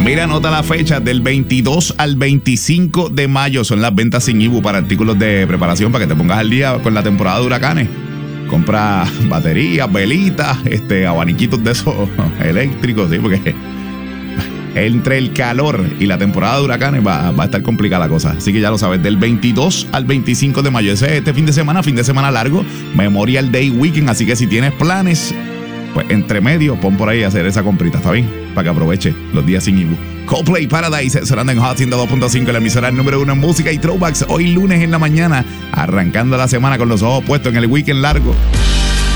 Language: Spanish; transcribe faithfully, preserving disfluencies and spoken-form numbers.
Mira, anota la fecha del veintidós al veinticinco de mayo. Son las ventas sin I B U para artículos de preparación para que te pongas al día con la temporada de huracanes. Compra baterías, velitas, este, abaniquitos de esos eléctricos, ¿sí? Porque entre el calor y la temporada de huracanes va, va a estar complicada la cosa. Así que ya lo sabes, del veintidós al veinticinco de mayo. Ese este fin de semana, fin de semana largo, Memorial Day Weekend. Así que si tienes planes, pues entre medio, pon por ahí a hacer esa comprita, ¿está bien? Para que aproveche los días sin I B U. Coldplay Paradise sonando en Hot ciento dos punto cinco, la emisora número uno en música y throwbacks. Hoy lunes en la mañana, arrancando la semana con los ojos puestos en el weekend largo.